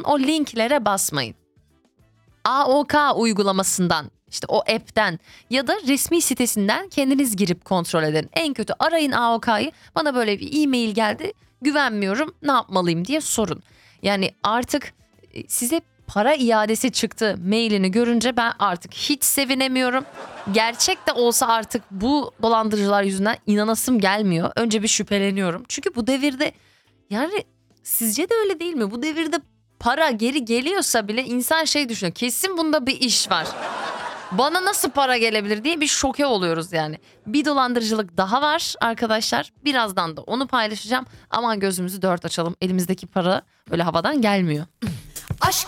o linklere basmayın. AOK uygulamasından, işte o app'ten ya da resmi sitesinden kendiniz girip kontrol edin. En kötü arayın AOK'yı, bana böyle bir e-mail geldi, güvenmiyorum, ne yapmalıyım diye sorun. Yani artık size para iadesi çıktı mailini görünce ben artık hiç sevinemiyorum. Gerçek de olsa artık bu dolandırıcılar yüzünden inanasım gelmiyor. Önce bir şüpheleniyorum. Çünkü bu devirde, yani sizce de öyle değil mi? Bu devirde para geri geliyorsa bile insan şey düşünüyor. Kesin bunda bir iş var. Bana nasıl para gelebilir diye bir şoke oluyoruz yani. Bir dolandırıcılık daha var arkadaşlar. Birazdan da onu paylaşacağım. Aman gözümüzü dört açalım. Elimizdeki para öyle havadan gelmiyor. Aşk